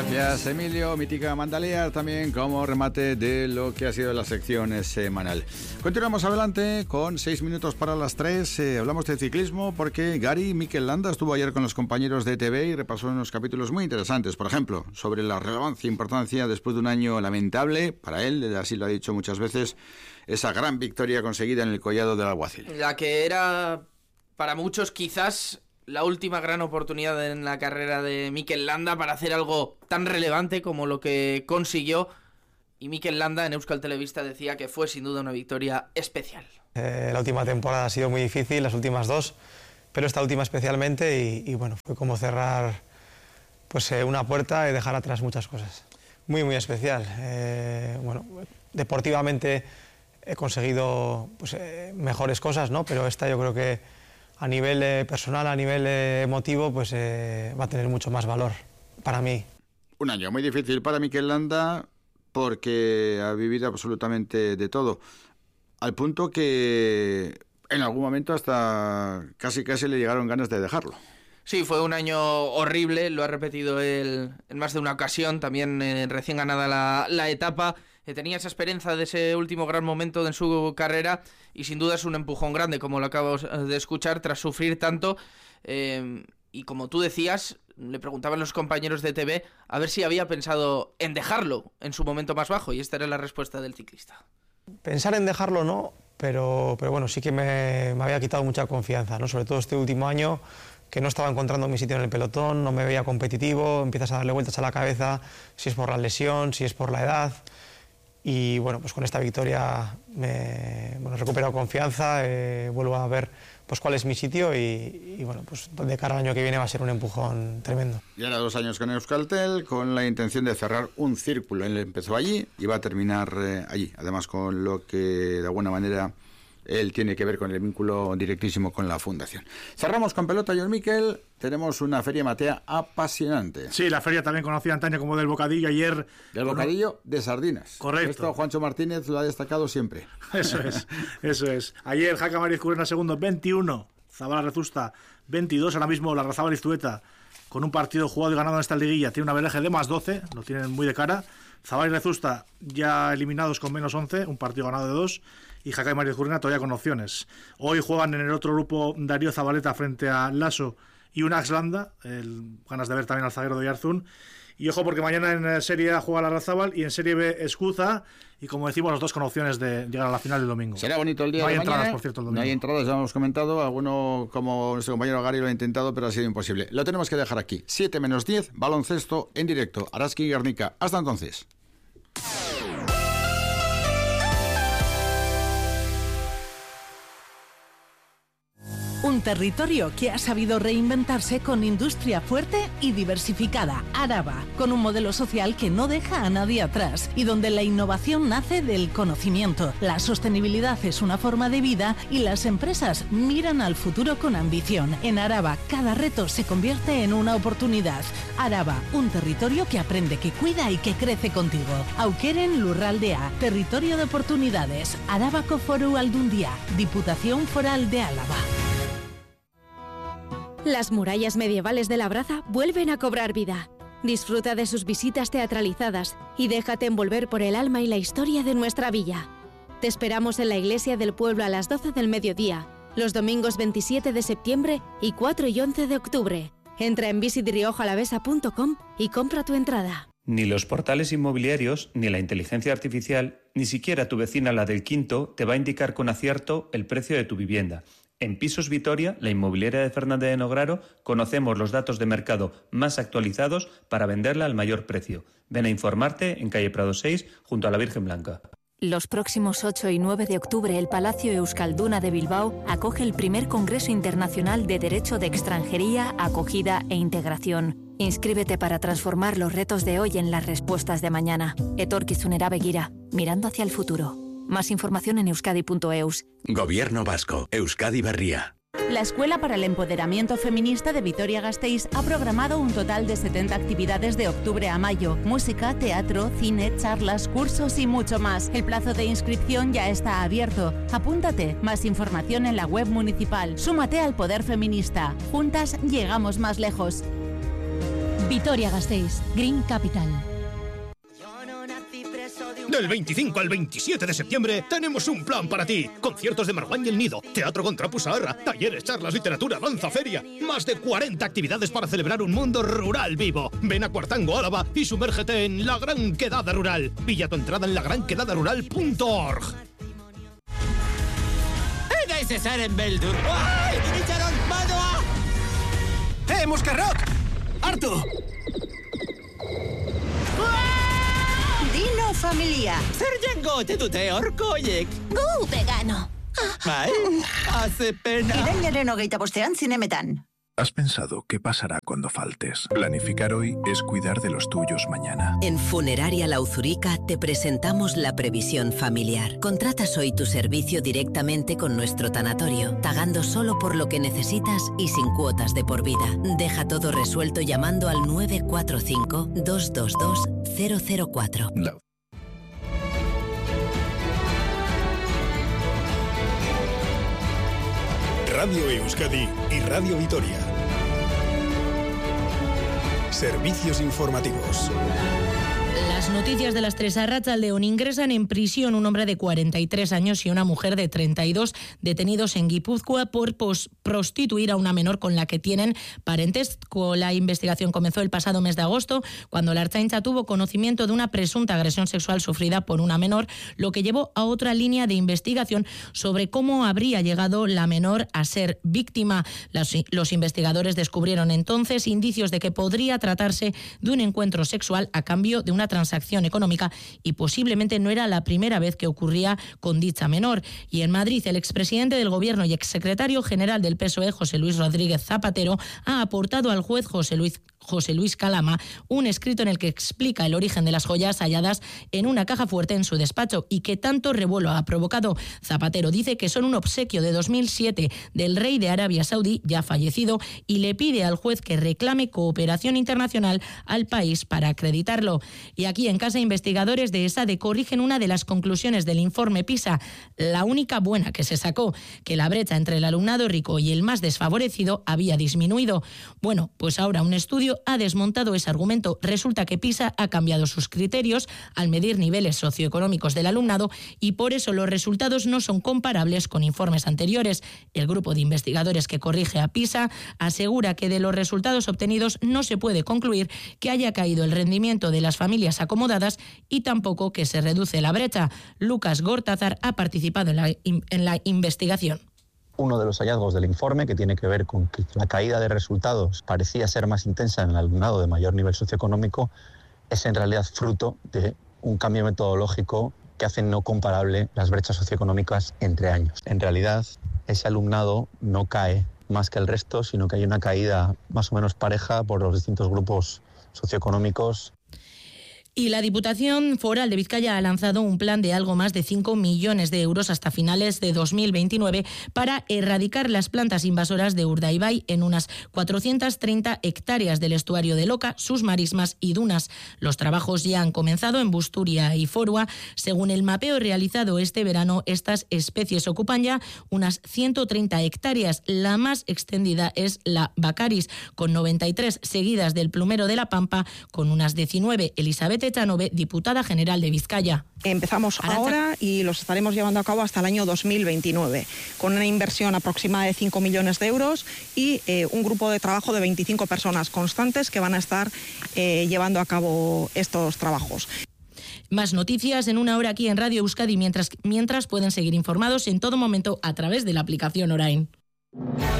Gracias, Emilio. Mítica Mandalear también como remate de lo que ha sido la sección semanal. Continuamos adelante con 6 minutos para las 3. Hablamos de ciclismo porque Gary Mikel Landa estuvo ayer con los compañeros de TV y repasó unos capítulos muy interesantes. Por ejemplo, sobre la relevancia e importancia después de un año lamentable para él, así lo ha dicho muchas veces, esa gran victoria conseguida en el Collado del Alguacil. La que era para muchos quizás la última gran oportunidad en la carrera de Mikel Landa para hacer algo tan relevante como lo que consiguió. Y Mikel Landa en Euskal Telebista decía que fue sin duda una victoria especial. La última temporada ha sido muy difícil, las últimas dos, pero esta última especialmente y bueno, fue como cerrar pues una puerta y dejar atrás muchas cosas. Muy, muy especial. Bueno, deportivamente he conseguido pues, mejores cosas, ¿no? Pero esta yo creo que a nivel personal, a nivel emotivo, pues va a tener mucho más valor para mí. Un año muy difícil para Mikel Landa porque ha vivido absolutamente de todo, al punto que en algún momento hasta casi le llegaron ganas de dejarlo. Sí, fue un año horrible, lo ha repetido él en más de una ocasión, también recién ganada la etapa. Tenía esa esperanza de ese último gran momento en su carrera y sin duda es un empujón grande, como lo acabo de escuchar, tras sufrir tanto. Y como tú decías, le preguntaban los compañeros de TV a ver si había pensado en dejarlo en su momento más bajo, y esta era la respuesta del ciclista. Pensar en dejarlo no, pero bueno, sí que me había quitado mucha confianza, ¿no? Sobre todo este último año, que no estaba encontrando mi sitio en el pelotón, no me veía competitivo, empiezas a darle vueltas a la cabeza, si es por la lesión, si es por la edad. Y bueno, pues con esta victoria he recuperado confianza, vuelvo a ver pues cuál es mi sitio y bueno, pues de cara al año que viene va a ser un empujón tremendo. Y ahora 2 años con Euskaltel, con la intención de cerrar un círculo. Él empezó allí y va a terminar allí, además con lo que de alguna manera él tiene que ver con el vínculo directísimo con la fundación. Cerramos con pelota, John Mikel. Tenemos una feria matea apasionante. Sí, la feria también conocida antaño como del Bocadillo. Ayer... Del Bocadillo de sardinas. Correcto. Esto Juancho Martínez lo ha destacado siempre. Eso es. Ayer Jaca Mariz Curena segundo, 21. Zabala Rezusta, 22. Ahora mismo la Razabal Iztueta, con un partido jugado y ganado en esta liguilla, tiene una averaje de más 12. Lo tienen muy de cara. Zabala y Rezusta ya eliminados con menos 11. Un partido ganado de 2. Y Jaca y Mariz Curena todavía con opciones. Hoy juegan en el otro grupo Darío Zabaleta frente a Lasso y un Axlanda, ganas de ver también al zaguero de Oyarzún. Y ojo porque mañana en Serie A juega la Razabal y en Serie B Escuza, y como decimos los dos con opciones de llegar a la final el domingo. Será bonito el día de mañana. No hay entradas, por cierto, el domingo. No hay entradas, ya hemos comentado, alguno como nuestro compañero Gary lo ha intentado, pero ha sido imposible. Lo tenemos que dejar aquí, 7 menos 10, baloncesto en directo, Araski y Guernica. Hasta entonces. Un territorio que ha sabido reinventarse con industria fuerte y diversificada. Araba, con un modelo social que no deja a nadie atrás y donde la innovación nace del conocimiento. La sostenibilidad es una forma de vida y las empresas miran al futuro con ambición. En Araba, cada reto se convierte en una oportunidad. Araba, un territorio que aprende, que cuida y que crece contigo. Aukeren Lurraldea, territorio de oportunidades. Arabako Foru Aldundia, Diputación Foral de Álava. Las murallas medievales de Labraza vuelven a cobrar vida. Disfruta de sus visitas teatralizadas y déjate envolver por el alma y la historia de nuestra villa. Te esperamos en la iglesia del pueblo a las 12 del mediodía, los domingos 27 de septiembre y 4 y 11 de octubre. Entra en visitriojalavesa.com y compra tu entrada. Ni los portales inmobiliarios, ni la inteligencia artificial, ni siquiera tu vecina, la del Quinto, te va a indicar con acierto el precio de tu vivienda. En Pisos Vitoria, la inmobiliaria de Fernández de Nograro, conocemos los datos de mercado más actualizados para venderla al mayor precio. Ven a informarte en calle Prado 6, junto a la Virgen Blanca. Los próximos 8 y 9 de octubre, el Palacio Euskalduna de Bilbao acoge el primer Congreso Internacional de Derecho de Extranjería, Acogida e Integración. Inscríbete para transformar los retos de hoy en las respuestas de mañana. Etorkizunera begira, mirando hacia el futuro. Más información en euskadi.eus. Gobierno Vasco, Euskadi Berria. La Escuela para el Empoderamiento Feminista de Vitoria-Gasteiz ha programado un total de 70 actividades de octubre a mayo. Música, teatro, cine, charlas, cursos y mucho más. El plazo de inscripción ya está abierto. Apúntate. Más información en la web municipal. Súmate al poder feminista. Juntas llegamos más lejos. Vitoria-Gasteiz, Green Capital. Del 25 al 27 de septiembre tenemos un plan para ti. Conciertos de Marwan y El Nido, teatro con Trapu Saharra, talleres, charlas, literatura, danza, feria. Más de 40 actividades para celebrar un mundo rural vivo. Ven a Cuartango, Álava y sumérgete en La Gran Quedada Rural. Pilla tu entrada en lagranquedadarural.org. En Beldur. ¡Ay! ¡Itxaron, badoa! Muscarrock! Hartu! Dino familia. Zer jango ote dute horko oiek? Gu vegano. Bai, hace pena. Irailaren 25ean zinemetan. ¿Has pensado qué pasará cuando faltes? Planificar hoy es cuidar de los tuyos mañana. En Funeraria La Uzurica te presentamos la previsión familiar. Contratas hoy tu servicio directamente con nuestro tanatorio, pagando solo por lo que necesitas y sin cuotas de por vida. Deja todo resuelto llamando al 945-222-004. Radio Euskadi y Radio Vitoria. Servicios informativos. Las noticias de las 3 a Arratsaldeon. Ingresan en prisión un hombre de 43 años y una mujer de 32 detenidos en Guipúzcoa por prostituir a una menor con la que tienen parentesco. La investigación comenzó el pasado mes de agosto, cuando la Ertzaintza tuvo conocimiento de una presunta agresión sexual sufrida por una menor, lo que llevó a otra línea de investigación sobre cómo habría llegado la menor a ser víctima. Los investigadores descubrieron entonces indicios de que podría tratarse de un encuentro sexual a cambio de una transacción económica, y posiblemente no era la primera vez que ocurría con dicha menor. Y en Madrid, el expresidente del Gobierno y exsecretario general del PSOE, José Luis Rodríguez Zapatero, ha aportado al juez José Luis Calama un escrito en el que explica el origen de las joyas halladas en una caja fuerte en su despacho y que tanto revuelo ha provocado. Zapatero dice que son un obsequio de 2007 del rey de Arabia Saudí, ya fallecido, y le pide al juez que reclame cooperación internacional al país para acreditarlo. Y aquí en casa, investigadores de ESADE corrigen una de las conclusiones del informe PISA, la única buena que se sacó, que la brecha entre el alumnado rico y el más desfavorecido había disminuido. Bueno, pues ahora un estudio ha desmontado ese argumento. Resulta que PISA ha cambiado sus criterios al medir niveles socioeconómicos del alumnado y por eso los resultados no son comparables con informes anteriores. El grupo de investigadores que corrige a PISA asegura que de los resultados obtenidos no se puede concluir que haya caído el rendimiento de las familias acomodadas y tampoco que se reduce la brecha. Lucas Gortázar ha participado en la investigación. Uno de los hallazgos del informe, que tiene que ver con que la caída de resultados parecía ser más intensa en el alumnado de mayor nivel socioeconómico, es en realidad fruto de un cambio metodológico que hace no comparable las brechas socioeconómicas entre años. En realidad, ese alumnado no cae más que el resto, sino que hay una caída más o menos pareja por los distintos grupos socioeconómicos. Y la Diputación Foral de Vizcaya ha lanzado un plan de algo más de 5 millones de euros hasta finales de 2029 para erradicar las plantas invasoras de Urdaibai en unas 430 hectáreas del estuario de Loca, sus marismas y dunas. Los trabajos ya han comenzado en Busturia y Forua. Según el mapeo realizado este verano, estas especies ocupan ya unas 130 hectáreas. La más extendida es la Bacaris, con 93, seguidas del plumero de la Pampa, con unas 19. Elizabeth Echanove, diputada general de Vizcaya. Empezamos ahora y los estaremos llevando a cabo hasta el año 2029, con una inversión aproximada de 5 millones de euros y un grupo de trabajo de 25 personas constantes que van a estar llevando a cabo estos trabajos. Más noticias en una hora aquí en Radio Euskadi, mientras pueden seguir informados en todo momento a través de la aplicación Orain.